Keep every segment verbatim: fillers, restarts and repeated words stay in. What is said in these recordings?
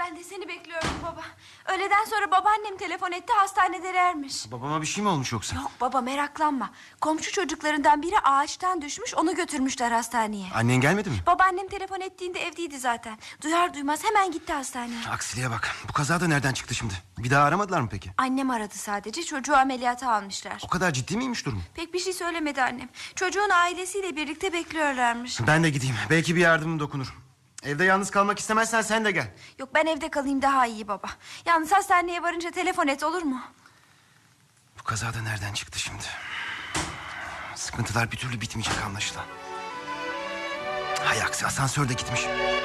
Ben de seni bekliyorum baba. Öğleden sonra babaannem telefon etti, hastanedelermiş. Babama bir şey mi olmuş yoksa? Yok baba, meraklanma. Komşu çocuklarından biri ağaçtan düşmüş, onu götürmüşler hastaneye. Annen gelmedi mi? Babaannem telefon ettiğinde evdeydi zaten. Duyar duymaz hemen gitti hastaneye. Aksiliğe bak. Bu kaza da nereden çıktı şimdi? Bir daha aramadılar mı peki? Annem aradı sadece, çocuğu ameliyata almışlar. O kadar ciddi miymiş durum? Pek bir şey söylemedi annem. Çocuğun ailesiyle birlikte bekliyorlarmış. Ben de gideyim. Belki bir yardımım dokunur. Evde yalnız kalmak istemezsen sen de gel. Yok, ben evde kalayım daha iyi baba. Yalnız hastaneye varınca telefon et, olur mu? Bu kaza da nereden çıktı şimdi? Sıkıntılar bir türlü bitmeyecek anlaşılan. Hay aksi, asansör de gitmiş.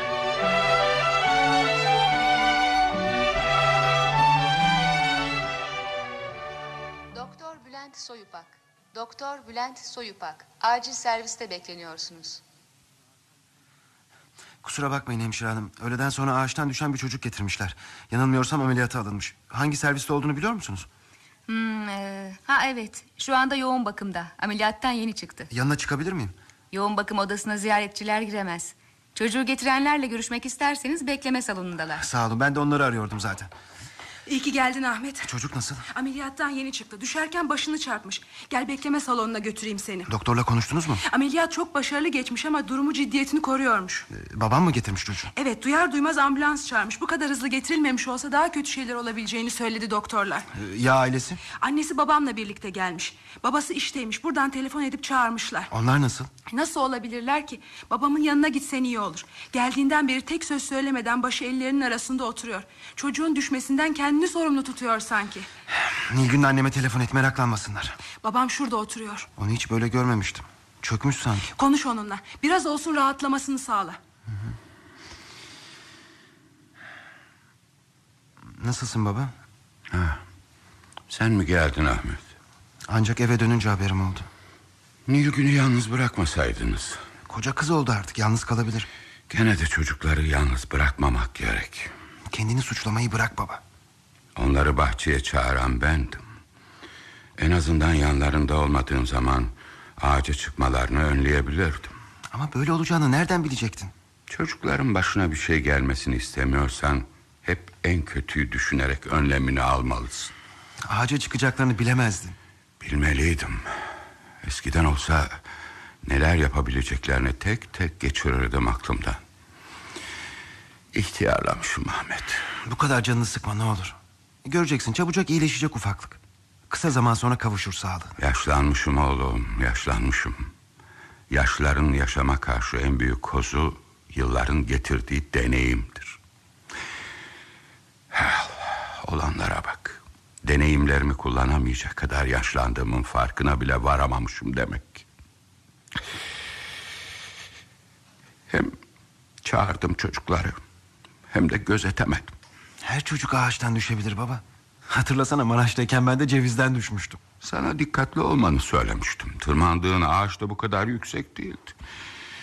Doktor Bülent Soyupak. Doktor Bülent Soyupak. Acil serviste bekleniyorsunuz. Kusura bakmayın hemşire hanım. Öğleden sonra ağaçtan düşen bir çocuk getirmişler. Yanılmıyorsam ameliyata alınmış. Hangi serviste olduğunu biliyor musunuz? Hmm, e, ha evet, şu anda yoğun bakımda. Ameliyattan yeni çıktı. Yanına çıkabilir miyim? Yoğun bakım odasına ziyaretçiler giremez. Çocuğu getirenlerle görüşmek isterseniz bekleme salonundalar. Sağ olun, ben de onları arıyordum zaten. İyi ki geldin Ahmet. Çocuk nasıl? Ameliyattan yeni çıktı. Düşerken başını çarpmış. Gel bekleme salonuna götüreyim seni. Doktorla konuştunuz mu? Ameliyat çok başarılı geçmiş ama durumu ciddiyetini koruyormuş. Ee, babam mı getirmiş çocuğu? Evet, duyar duymaz ambulans çağırmış. Bu kadar hızlı getirilmemiş olsa daha kötü şeyler olabileceğini söyledi doktorlar. Ee, ya ailesi? Annesi babamla birlikte gelmiş. Babası işteymiş. Buradan telefon edip çağırmışlar. Onlar nasıl? Nasıl olabilirler ki? Babamın yanına gitsen iyi olur. Geldiğinden beri tek söz söylemeden başı ellerinin arasında oturuyor. Çocuğun düşmesinden kendini sorumlu tutuyor sanki. Nilgün'ün anneme telefon et, meraklanmasınlar. Babam şurada oturuyor. Onu hiç böyle görmemiştim. Çökmüş sanki. Konuş onunla. Biraz olsun rahatlamasını sağla. Hı hı. Nasılsın baba? Ha, sen mi geldin Ahmet? Ancak eve dönünce haberim oldu. Nilgün'ü yalnız bırakmasaydınız. Koca kız oldu artık, yalnız kalabilir. Gene de çocukları yalnız bırakmamak gerek. Kendini suçlamayı bırak baba. Onları bahçeye çağıran bendim. En azından yanlarında olmadığım zaman ağaca çıkmalarını önleyebilirdim. Ama böyle olacağını nereden bilecektin? Çocukların başına bir şey gelmesini istemiyorsan hep en kötüyü düşünerek önlemini almalısın. Ağaca çıkacaklarını bilemezdin. Bilmeliydim. Eskiden olsa neler yapabileceklerini tek tek geçirirdim aklımdan. İhtiyarlamışım Ahmet. Bu kadar canını sıkma ne olur. Göreceksin, çabucak iyileşecek ufaklık. Kısa zaman sonra kavuşur sağlığına. Yaşlanmışım oğlum, yaşlanmışım. Yaşların yaşama karşı en büyük kozu yılların getirdiği deneyimdir. Olanlara bak. Deneyimlerimi kullanamayacak kadar yaşlandığımın farkına bile varamamışım demek. Hem çağırdım çocukları, hem de gözetemedim. Her çocuk ağaçtan düşebilir baba. Hatırlasana, Maraş'tayken ben de cevizden düşmüştüm. Sana dikkatli olmanı söylemiştim. Tırmandığın ağaç da bu kadar yüksek değildi.